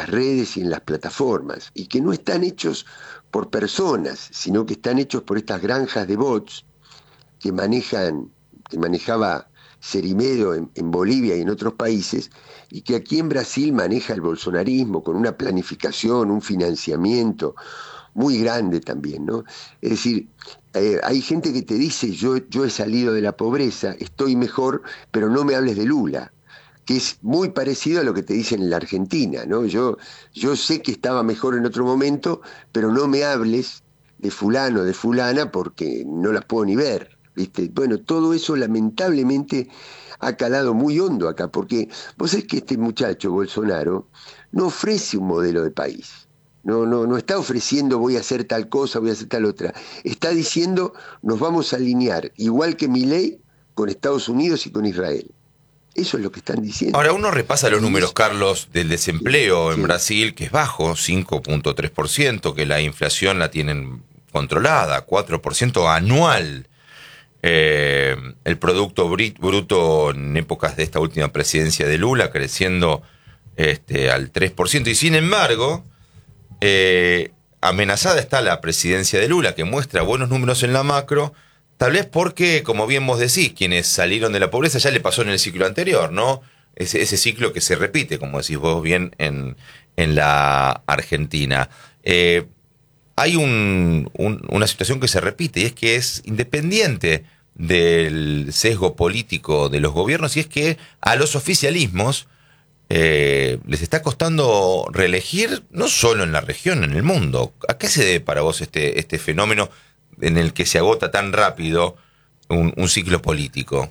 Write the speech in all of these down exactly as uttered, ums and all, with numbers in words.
las redes y en las plataformas, y que no están hechos por personas, sino que están hechos por estas granjas de bots que manejan, que manejaba Cerimedo en, en Bolivia y en otros países, y que aquí en Brasil maneja el bolsonarismo con una planificación, un financiamiento muy grande también, ¿no? Es decir, eh, hay gente que te dice, yo, yo he salido de la pobreza, estoy mejor, pero no me hables de Lula, que es muy parecido a lo que te dicen en la Argentina, ¿no? Yo, yo sé que estaba mejor en otro momento, pero no me hables de fulano, de fulana, porque no las puedo ni ver, ¿viste? Bueno, todo eso lamentablemente ha calado muy hondo acá, porque vos sabés que este muchacho, Bolsonaro, no ofrece un modelo de país. No, no, no está ofreciendo voy a hacer tal cosa, voy a hacer tal otra. Está diciendo nos vamos a alinear, igual que Milei, con Estados Unidos y con Israel. Eso es lo que están diciendo. Ahora uno repasa los Y números, eso, Carlos, del sí, desempleo en sí. Brasil, que es bajo, cinco punto tres por ciento, que la inflación la tienen controlada, cuatro por ciento anual. Eh, el Producto Bruto en épocas de esta última presidencia de Lula creciendo este, al tres por ciento. Y sin embargo, eh, amenazada está la presidencia de Lula, que muestra buenos números en la macro, tal vez porque, como bien vos decís, quienes salieron de la pobreza ya le pasó en el ciclo anterior, ¿no? Ese, ese ciclo que se repite, como decís vos bien, en, en la Argentina. Eh, hay un, un, una situación que se repite, y es que es independiente del sesgo político de los gobiernos, y es que a los oficialismos eh, les está costando reelegir, no solo en la región, en el mundo. ¿A qué se debe para vos este, este fenómeno en el que se agota tan rápido un, un ciclo político?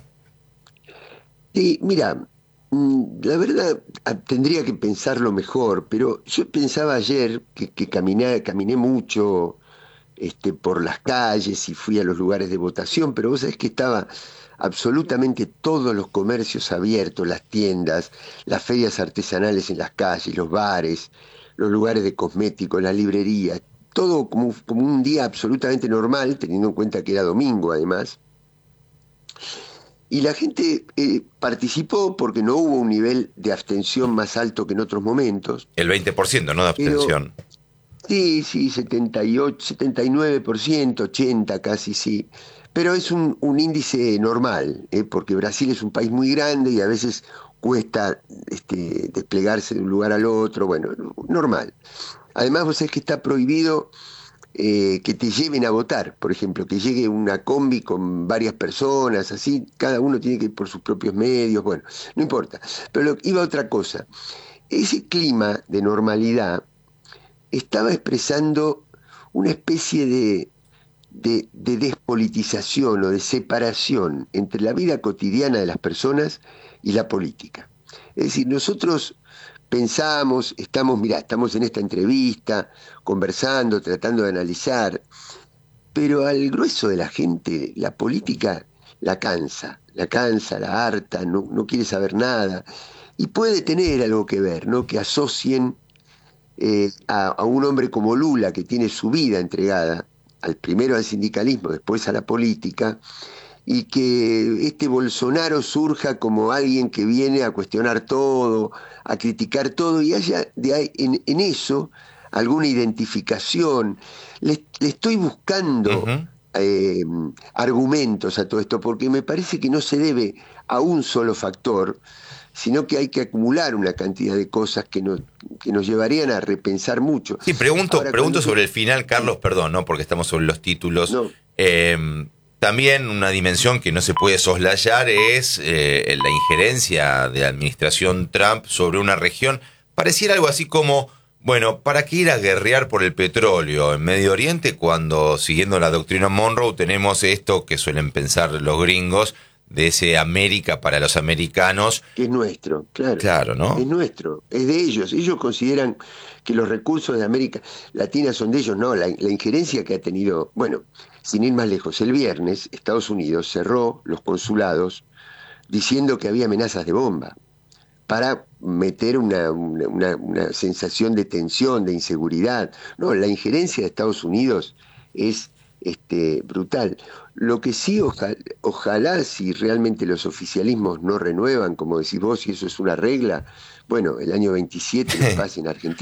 Sí, mira, mm, la verdad ah, tendría que pensarlo mejor, pero yo pensaba ayer que, que caminé, caminé mucho este, por las calles y fui a los lugares de votación, pero vos sabés que estaba absolutamente todos los comercios abiertos, las tiendas, las ferias artesanales en las calles, los bares, los lugares de cosméticos, las librerías, todo como, como un día absolutamente normal, teniendo en cuenta que era domingo además. Y la gente eh, participó porque no hubo un nivel de abstención más alto que en otros momentos, El veinte por ciento, ¿no?, de pero abstención. sí, sí, setenta y ocho, setenta y nueve por ciento, ochenta casi sí, pero es un, un índice normal, ¿eh? Porque Brasil es un país muy grande y a veces cuesta este, desplegarse de un lugar al otro, bueno, normal. Además, vos sabés que está prohibido eh, que te lleven a votar, por ejemplo, que llegue una combi con varias personas, así, cada uno tiene que ir por sus propios medios, bueno, no importa. Pero lo, iba a otra cosa. Ese clima de normalidad estaba expresando una especie de, de, de despolitización o de separación entre la vida cotidiana de las personas y la política. Es decir, nosotros pensamos, estamos, mirá, estamos en esta entrevista, conversando, tratando de analizar, pero al grueso de la gente la política la cansa, la cansa, la harta, no, no quiere saber nada, y puede tener algo que ver, ¿no? Que asocien eh, a, a un hombre como Lula, que tiene su vida entregada, al primero al sindicalismo, después a la política, y que este Bolsonaro surja como alguien que viene a cuestionar todo, a criticar todo, y haya de ahí, en, en eso alguna identificación. Le, le estoy buscando Ujú. eh, argumentos a todo esto, porque me parece que no se debe a un solo factor, sino que hay que acumular una cantidad de cosas que nos, que nos llevarían a repensar mucho. Sí, pregunto, Ahora, pregunto cuando te... sobre el final, Carlos, perdón, ¿no? Porque estamos sobre los títulos. No, Eh, también una dimensión que no se puede soslayar es eh, la injerencia de la administración Trump sobre una región. Pareciera algo así como, bueno, ¿para qué ir a guerrear por el petróleo en Medio Oriente cuando, siguiendo la doctrina Monroe, tenemos esto que suelen pensar los gringos, de ese América para los americanos? que es nuestro, claro, Claro, es ¿no? nuestro, es de ellos. Ellos consideran que los recursos de América Latina son de ellos. No, la, la injerencia que ha tenido, bueno, sin ir más lejos, el viernes Estados Unidos cerró los consulados diciendo que había amenazas de bomba para meter una, una, una- una sensación de tensión, de inseguridad. No, la injerencia de Estados Unidos es este, brutal. Lo que sí, oja- ojalá, si realmente los oficialismos no renuevan, como decís vos, y eso es una regla, bueno, el año veintisiete nos pase en Argentina.